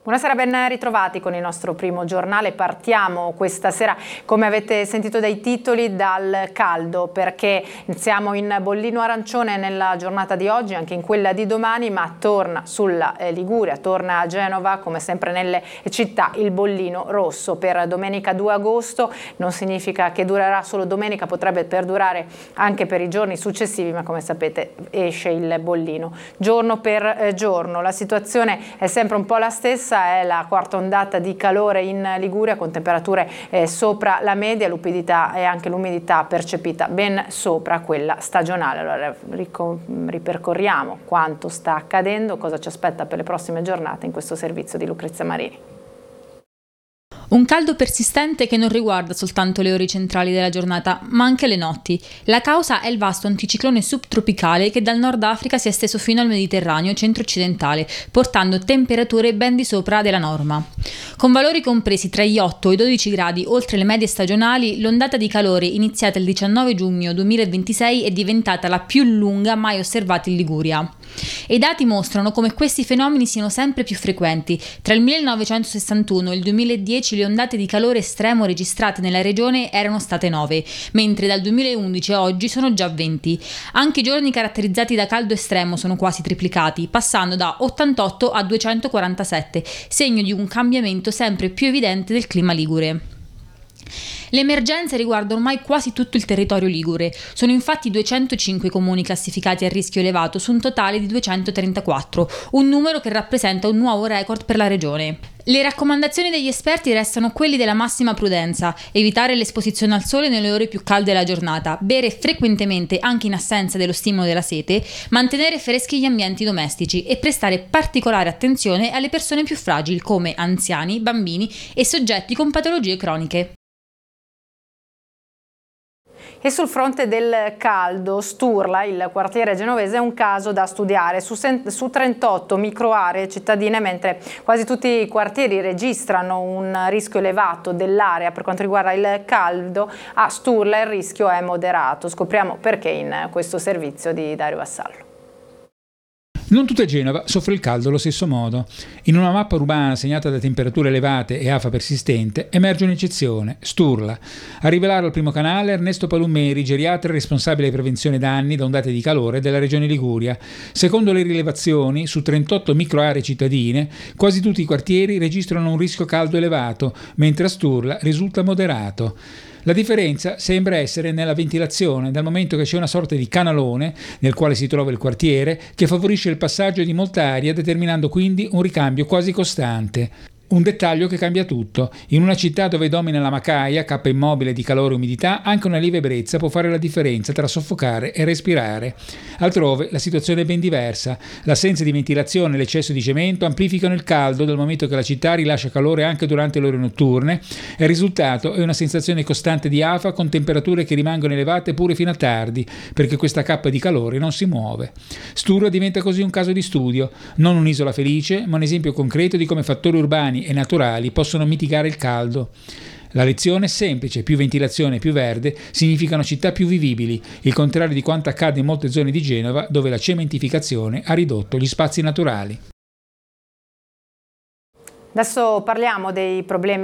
Buonasera, ben ritrovati con il nostro primo giornale. Partiamo questa sera, come avete sentito dai titoli, dal caldo, perché siamo in bollino arancione nella giornata di oggi, anche in quella di domani, ma torna sulla Liguria, torna a Genova, come sempre nelle città, il bollino rosso per domenica 2 agosto. Non significa che durerà solo domenica, potrebbe perdurare anche per i giorni successivi, ma come sapete esce il bollino giorno per giorno. La situazione è sempre un po' la stessa. È la quarta ondata di calore in Liguria con temperature sopra la media, l'umidità e anche l'umidità percepita ben sopra quella stagionale. Allora ripercorriamo quanto sta accadendo, cosa ci aspetta per le prossime giornate in questo servizio di Lucrezia Marini. Un caldo persistente che non riguarda soltanto le ore centrali della giornata, ma anche le notti. La causa è il vasto anticiclone subtropicale che dal Nord Africa si è esteso fino al Mediterraneo centro-occidentale, portando temperature ben di sopra della norma. Con valori compresi tra gli 8 e i 12 gradi oltre le medie stagionali, l'ondata di calore iniziata il 19 giugno 2026 è diventata la più lunga mai osservata in Liguria. I dati mostrano come questi fenomeni siano sempre più frequenti. Tra il 1961 e il 2010 le ondate di calore estremo registrate nella regione erano state 9, mentre dal 2011 a oggi sono già 20. Anche i giorni caratterizzati da caldo estremo sono quasi triplicati, passando da 88 a 247, segno di un cambiamento sempre più evidente del clima ligure. Le emergenze riguardano ormai quasi tutto il territorio ligure. Sono infatti 205 comuni classificati a rischio elevato su un totale di 234, un numero che rappresenta un nuovo record per la regione. Le raccomandazioni degli esperti restano quelli della massima prudenza: evitare l'esposizione al sole nelle ore più calde della giornata, bere frequentemente anche in assenza dello stimolo della sete, mantenere freschi gli ambienti domestici e prestare particolare attenzione alle persone più fragili come anziani, bambini e soggetti con patologie croniche. E sul fronte del caldo, Sturla, il quartiere genovese, è un caso da studiare. Su 38 microaree cittadine, mentre quasi tutti i quartieri registrano un rischio elevato dell'area per quanto riguarda il caldo, a Sturla il rischio è moderato. Scopriamo perché in questo servizio di Dario Vassallo. Non tutta Genova soffre il caldo allo stesso modo. In una mappa urbana segnata da temperature elevate e afa persistente emerge un'eccezione, Sturla. A rivelarlo al primo canale Ernesto Palumeri, geriatra responsabile di prevenzione danni da ondate di calore della regione Liguria. Secondo le rilevazioni, su 38 microaree cittadine, quasi tutti i quartieri registrano un rischio caldo elevato, mentre a Sturla risulta moderato. La differenza sembra essere nella ventilazione, dal momento che c'è una sorta di canalone nel quale si trova il quartiere che favorisce il passaggio di molta aria, determinando quindi un ricambio quasi costante. Un dettaglio che cambia tutto. In una città dove domina la macaia, cappa immobile di calore e umidità, anche una lieve ebbrezza può fare la differenza tra soffocare e respirare. Altrove la situazione è ben diversa. L'assenza di ventilazione e l'eccesso di cemento amplificano il caldo, dal momento che la città rilascia calore anche durante le ore notturne, e il risultato è una sensazione costante di afa con temperature che rimangono elevate pure fino a tardi, perché questa cappa di calore non si muove. Sturla diventa così un caso di studio, non un'isola felice, ma un esempio concreto di come fattori urbani e naturali possono mitigare il caldo. La lezione è semplice: più ventilazione e più verde significano città più vivibili, il contrario di quanto accade in molte zone di Genova dove la cementificazione ha ridotto gli spazi naturali. Adesso parliamo dei problemi